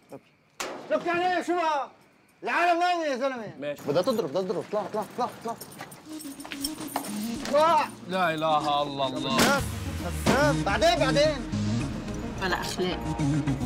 لك يعني ايه؟ شو بقى؟ العالم وين يا زلمه؟ ماشي. بدها تضرب اطلع اطلع اطلع اطلع اطلع. لا اله الا الله. بعدين ولا اخلاق.